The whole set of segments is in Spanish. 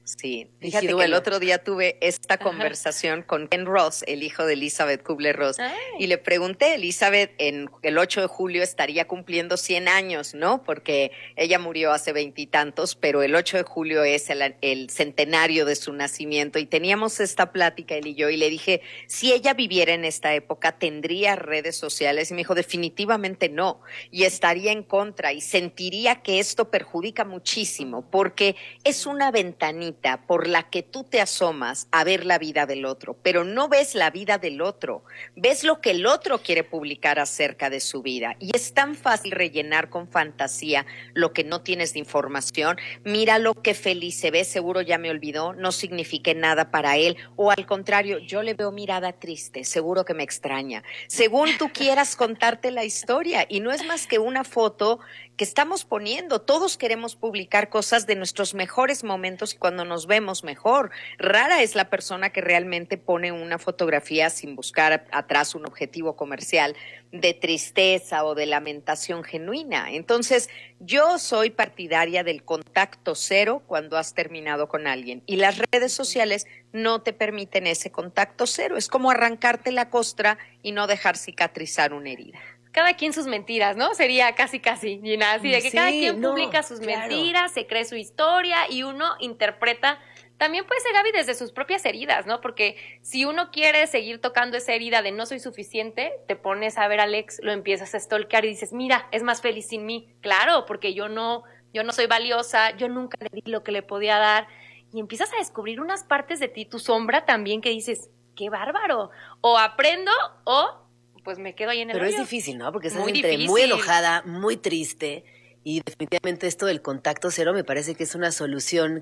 Sí, fíjate Dije, que el duelo. otro día tuve esta Ajá. conversación con Ken Ross, el hijo de Elizabeth Kubler-Ross, y Ay, le pregunté, Elizabeth en el 8 de julio estaría cumpliendo 100 años, ¿no? Porque ella murió hace veintitantos, pero el 8 de julio es el centenario de su nacimiento, y teníamos esta plática él y yo, y le dije, si ella viviera en esta época, ¿tendría redes sociales? Y me dijo, definitivamente no, y estaría en contra, y sentiría que esto perjudica muchísimo, porque es una ventanita por la que tú te asomas a ver la vida del otro, pero no ves la vida del otro, ves lo que el otro quiere publicar acerca de su vida. Y es tan fácil rellenar con fantasía lo que no tienes de información. Mira lo que feliz se ve, seguro ya me olvidó, no signifique nada para él, o al contrario, yo le veo mirada triste, seguro que me extraña. Según tú quieras contarte la historia, y no es más que una foto que estamos poniendo. Todos queremos publicar cosas de nuestros mejores momentos y cuando nos vemos mejor. Rara es la persona que realmente pone una fotografía sin buscar atrás un objetivo comercial de tristeza o de lamentación genuina. Entonces, yo soy partidaria del contacto cero cuando has terminado con alguien, y las redes sociales no te permiten ese contacto cero. Es como arrancarte la costra y no dejar cicatrizar una herida. cada quien sus mentiras, ¿no? Sería casi, Gina, así de que cada Sí, quien publica no, sus claro. mentiras, se cree su historia y uno interpreta. También puede ser, Gaby, desde sus propias heridas, ¿no? Porque si uno quiere seguir tocando esa herida de no soy suficiente, te pones a ver a Alex, lo empiezas a stalkear y dices, mira, es más feliz sin mí. Claro, porque yo no soy valiosa, yo nunca le di lo que le podía dar. Y empiezas a descubrir unas partes de ti, tu sombra también, que dices, qué bárbaro. O aprendo o pues me quedo ahí en el Pero es hoyo. difícil, ¿no? Porque estás Muy entre difícil. muy enojada, muy triste, y definitivamente esto del contacto cero me parece que es una solución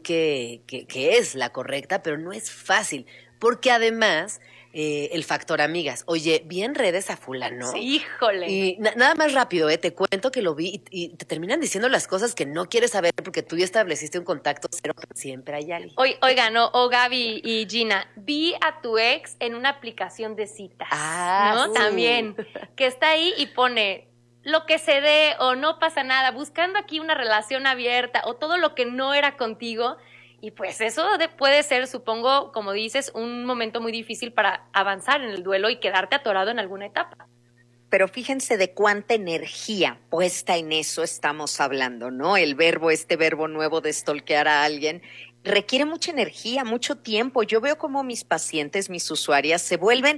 que es la correcta, pero no es fácil, porque además el factor amigas. Oye, vi en redes a fulano. Sí, híjole. Y nada más rápido, te cuento que lo vi y te terminan diciendo las cosas que no quieres saber porque tú ya estableciste un contacto cero, pero siempre hay alguien. Oigan, o Gaby y Gina, vi a tu ex en una aplicación de citas, ¿no? También, que está ahí y pone lo que se dé o no pasa nada, buscando aquí una relación abierta o todo lo que no era contigo. Y pues eso puede ser, supongo, como dices, un momento muy difícil para avanzar en el duelo y quedarte atorado en alguna etapa. Pero fíjense de cuánta energía puesta en eso estamos hablando, ¿no? Este verbo nuevo de stalkear a alguien, requiere mucha energía, mucho tiempo. Yo veo como mis pacientes, mis usuarias, se vuelven,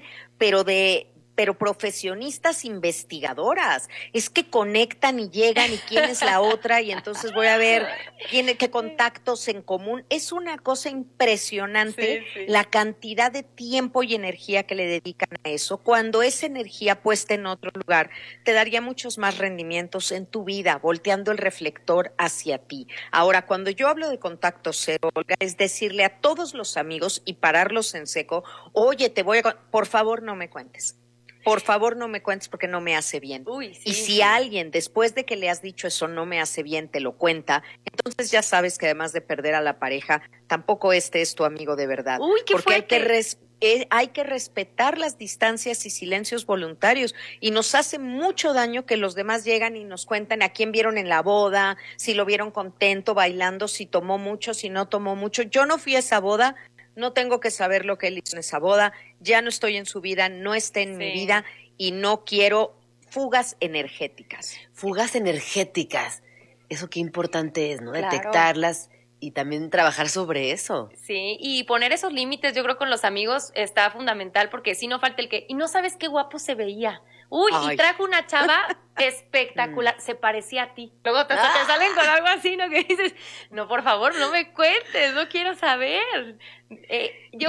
pero profesionistas investigadoras. Es que conectan y llegan y quién es la otra y entonces voy a ver qué contactos en común. Es una cosa impresionante la cantidad de tiempo y energía que le dedican a eso. Cuando esa energía puesta en otro lugar te daría muchos más rendimientos en tu vida, volteando el reflector hacia ti. Ahora, cuando yo hablo de contacto cero, Olga, es decirle a todos los amigos y pararlos en seco, oye, por favor no me cuentes. Por favor, no me cuentes porque no me hace bien. Uy, sí, y si alguien, después de que le has dicho eso, no me hace bien, te lo cuenta, entonces ya sabes que además de perder a la pareja, tampoco este es tu amigo de verdad. Uy, qué porque fuerte. hay que respetar las distancias y silencios voluntarios, y nos hace mucho daño que los demás llegan y nos cuentan a quién vieron en la boda, si lo vieron contento, bailando, si tomó mucho, si no tomó mucho. Yo no fui a esa boda, no tengo que saber lo que él hizo en esa boda, ya no estoy en su vida, no está en mi vida y no quiero fugas energéticas. Fugas energéticas, eso qué importante es, ¿no? Claro. Detectarlas y también trabajar sobre eso. Sí, y poner esos límites, yo creo, con los amigos está fundamental, porque si no falta el que, y no sabes qué guapo se veía. Uy, Ay. y trajo una chava espectacular, se parecía a ti. Luego te salen con algo así, ¿no? Que dices, no, por favor, no me cuentes, no quiero saber. Yo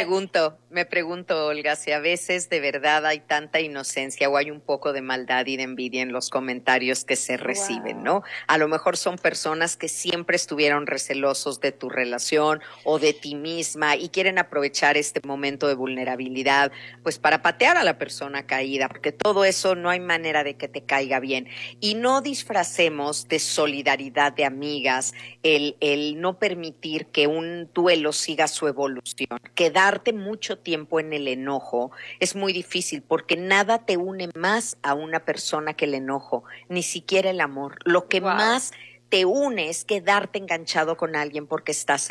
me pregunto, Olga, si a veces de verdad hay tanta inocencia o hay un poco de maldad y de envidia en los comentarios que se reciben, ¿no? A lo mejor son personas que siempre estuvieron recelosos de tu relación o de ti misma y quieren aprovechar este momento de vulnerabilidad, pues para patear a la persona caída, porque todo eso no hay manera de que te caiga bien. Y no disfracemos de solidaridad de amigas el no permitir que un duelo siga su evolución. Quedarte mucho tiempo en el enojo es muy difícil porque nada te une más a una persona que el enojo, ni siquiera el amor. Lo que más te une es quedarte enganchado con alguien porque estás